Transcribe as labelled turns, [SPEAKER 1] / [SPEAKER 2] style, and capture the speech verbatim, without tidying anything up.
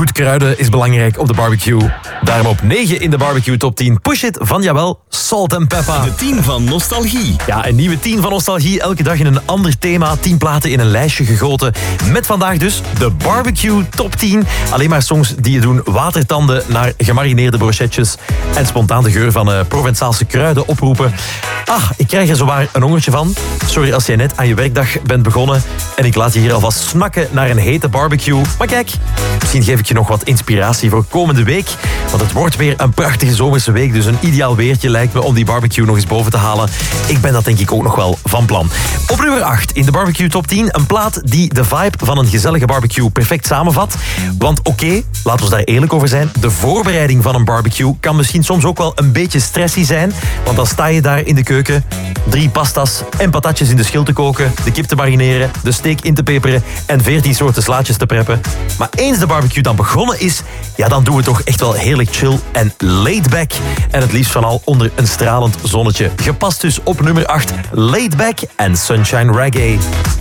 [SPEAKER 1] Goed kruiden is belangrijk op de barbecue. Daarom op negen in de barbecue top tien. Push It van, jawel, Salt and Pepper.
[SPEAKER 2] De tien van Nostalgie.
[SPEAKER 1] Ja, een nieuwe tien van Nostalgie. Elke dag in een ander thema. tien platen in een lijstje gegoten. Met vandaag dus de barbecue top tien. Alleen maar songs die je doen watertanden naar gemarineerde brochetjes en spontaan de geur van uh, Provençaalse kruiden oproepen. Ah, ik krijg er zowaar een hongertje van. Sorry als jij net aan je werkdag bent begonnen en ik laat je hier alvast snakken naar een hete barbecue. Maar kijk, misschien geef ik je nog wat inspiratie voor komende week. Want het wordt weer een prachtige zomerse week, dus een ideaal weertje lijkt me om die barbecue nog eens boven te halen. Ik ben dat denk ik ook nog wel van plan. Op nummer acht in de barbecue top tien, een plaat die de vibe van een gezellige barbecue perfect samenvat. Want oké, okay, laten we daar eerlijk over zijn, de voorbereiding van een barbecue kan misschien soms ook wel een beetje stressy zijn. Want dan sta je daar in de keuken, drie pasta's en patatjes in de schil te koken, de kip te marineren, de steak in te peperen en veertien soorten slaatjes te preppen. Maar eens de barbecue dan begonnen is, ja, dan doen we toch echt wel heerlijk chill en laid back. En het liefst van al onder een stralend zonnetje. Gepast dus op nummer acht, Laid Back en Sunshine Reggae.